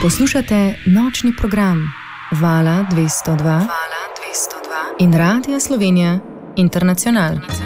Poslušate nočni program Vala 202 in Radia Slovenija Internacional.